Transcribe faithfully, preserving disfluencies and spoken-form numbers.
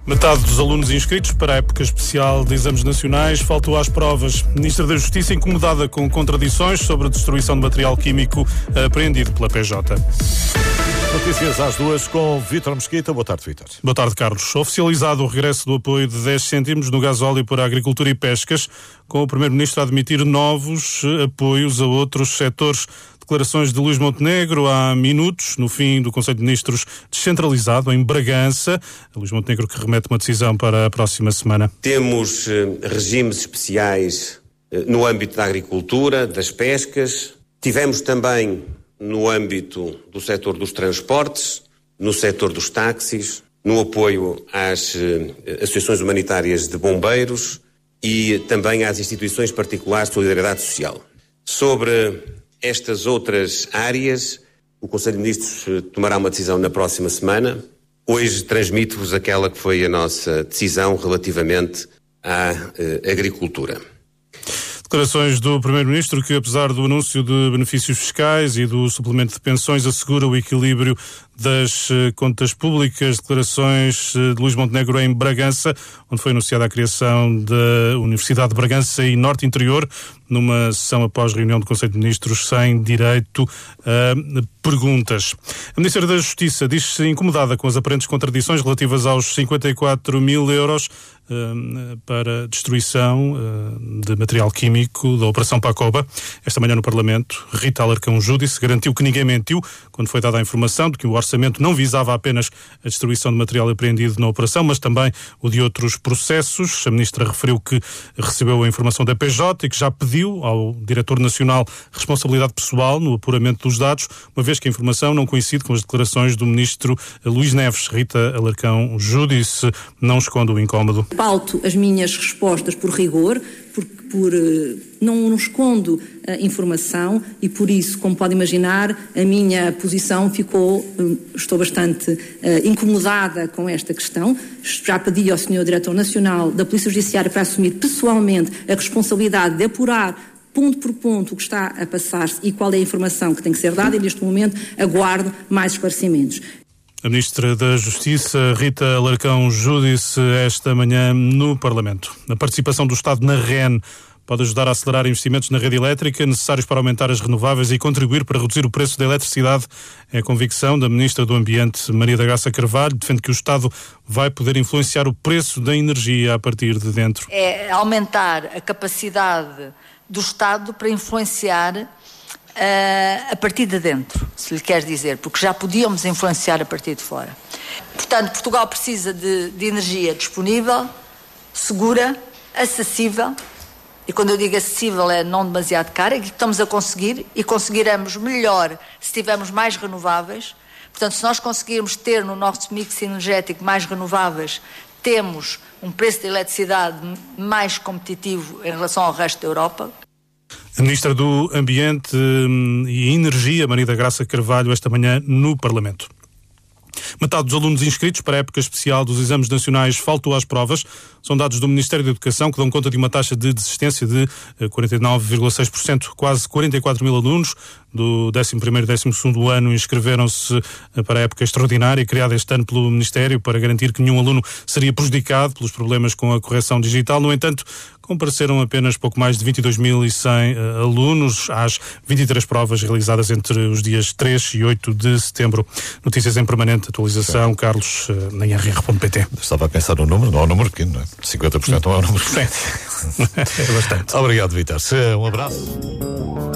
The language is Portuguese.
Metade dos alunos inscritos para a época especial de exames nacionais faltou às provas. Ministra da Justiça incomodada com contradições sobre a destruição de material químico apreendido pela P J. Notícias às duas com Vítor Mesquita. Boa tarde, Vítor. Boa tarde, Carlos. Oficializado o regresso do apoio de dez cêntimos no gasóleo para a agricultura e pescas, com o Primeiro-Ministro a admitir novos apoios a outros setores. Declarações de Luís Montenegro há minutos, no fim do Conselho de Ministros descentralizado em Bragança. Luís Montenegro que remete uma decisão para a próxima semana. Temos eh, regimes especiais eh, no âmbito da agricultura, das pescas. Tivemos também no âmbito do setor dos transportes, no setor dos táxis, no apoio às eh, associações humanitárias de bombeiros e também às instituições particulares de solidariedade social. Sobre estas outras áreas, o Conselho de Ministros tomará uma decisão na próxima semana. Hoje transmito-vos aquela que foi a nossa decisão relativamente à eh, agricultura. Declarações do Primeiro-Ministro que, apesar do anúncio de benefícios fiscais e do suplemento de pensões, assegura o equilíbrio das uh, contas públicas. Declarações uh, de Luís Montenegro em Bragança, onde foi anunciada a criação da Universidade de Bragança e Norte Interior, numa sessão após reunião do Conselho de Ministros sem direito a perguntas. A Ministra da Justiça diz-se incomodada com as aparentes contradições relativas aos cinquenta e quatro mil euros uh, para destruição uh, de material químico da Operação Pacoba. Esta manhã no Parlamento, Rita Alarcão Júdice garantiu que ninguém mentiu quando foi dada a informação de que o orçamento não visava apenas a destruição de material apreendido na operação, mas também o de outros processos. A Ministra referiu que recebeu a informação da P J e que já pediu ao Diretor Nacional responsabilidade pessoal no apuramento dos dados, uma vez que a informação não coincide com as declaraçes do Ministro Luís Neves. Rita Alarcão Júdice não esconde o incómodo. Pauto as minhas respostas por rigor, por, por não, não escondo a informação e por isso, como pode imaginar, a minha posição ficou, estou bastante uh, incomodada com esta questão. Já pedi ao senhor Diretor Nacional da Polícia Judiciária para assumir pessoalmente a responsabilidade de apurar ponto por ponto o que está a passar-se e qual é a informação que tem que ser dada, e neste momento aguardo mais esclarecimentos. A Ministra da Justiça, Rita Alarcão Júdice, esta manhã no Parlamento. A participação do Estado na R E N pode ajudar a acelerar investimentos na rede elétrica necessários para aumentar as renováveis e contribuir para reduzir o preço da eletricidade. É a convicção da Ministra do Ambiente, Maria da Graça Carvalho. Defende que o Estado vai poder influenciar o preço da energia a partir de dentro. É aumentar a capacidade do Estado para influenciar Uh, a partir de dentro, se lhe quer dizer, porque já podíamos influenciar a partir de fora. Portanto, Portugal precisa de, de energia disponível, segura, acessível, e quando eu digo acessível é não demasiado cara, é que estamos a conseguir, e conseguiremos melhor se tivermos mais renováveis. Portanto, se nós conseguirmos ter no nosso mix energético mais renováveis, temos um preço de eletricidade mais competitivo em relação ao resto da Europa. A Ministra do Ambiente e Energia, Maria da Graça Carvalho, esta manhã no Parlamento. Metade dos alunos inscritos para a época especial dos exames nacionais faltou às provas. São dados do Ministério da Educação que dão conta de uma taxa de desistência de quarenta e nove vírgula seis por cento. Quase quarenta e quatro mil alunos do décimo primeiro e décimo segundo ano inscreveram-se para a época extraordinária criada este ano pelo Ministério para garantir que nenhum aluno seria prejudicado pelos problemas com a correção digital. No entanto, compareceram apenas pouco mais de vinte e dois mil e cem uh, alunos às vinte e três provas realizadas entre os dias três e oito de setembro. Notícias em permanente atualização, Sim. Carlos, uh, na I R R ponto P T. Estava a pensar no número, não é um número pequeno, não é? cinquenta por cento não é um número pequeno. É bastante. Obrigado, Vítor. Um abraço.